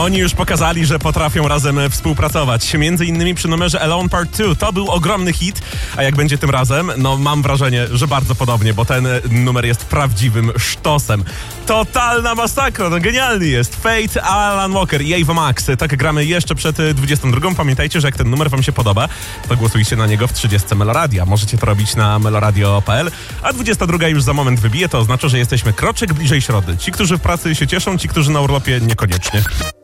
Oni już pokazali, że potrafią razem współpracować. Między innymi przy numerze Alone Part 2. To był ogromny hit, a jak będzie tym razem? No mam wrażenie, że bardzo podobnie, bo ten numer jest prawdziwym sztosem. Totalna masakra, no genialny jest. Fate, Alan Walker i Ava Max. Tak gramy jeszcze przed 22. Pamiętajcie, że jak ten numer wam się podoba, to głosujcie na niego w 30 Meloradia. Możecie to robić na meloradio.pl, a 22 już za moment wybije, to oznacza, że jesteśmy kroczek bliżej środy. Ci, którzy w pracy się cieszą, ci, którzy na urlopie niekoniecznie.